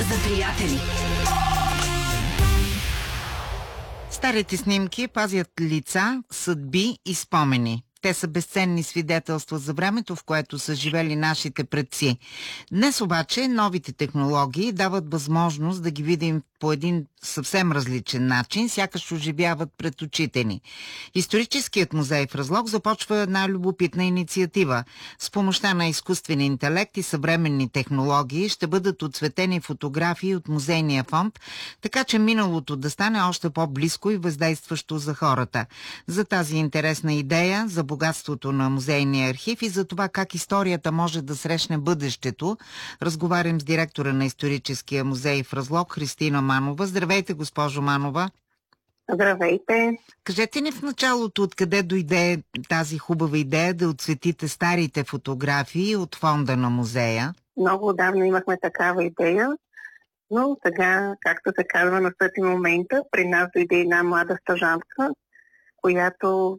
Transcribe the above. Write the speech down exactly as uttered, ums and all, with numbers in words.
за приятели. Старите снимки пазят лица, съдби и спомени. Те са безценни свидетелства за времето, в което са живели нашите предци. Днес обаче новите технологии дават възможност да ги видим по един съвсем различен начин, сякаш оживяват пред очите ни. Историческият музей в Разлог започва една любопитна инициатива. С помощта на изкуствен интелект и съвременни технологии ще бъдат отцветени фотографии от музейния фонд, така че миналото да стане още по-близко и въздействащо за хората. За тази интересна идея, за богатството на музейния архив и за това как историята може да срещне бъдещето, разговарям с директора на Историческия музей в Разлог Христина Манова. Здравейте, госпожо Манова. Здравейте. Кажете ни в началото откъде дойде тази хубава идея да отцветите старите фотографии от фонда на музея? Много отдавна имахме такава идея, но сега, както се казва, настъпи момента. При нас дойде една млада стажантка, която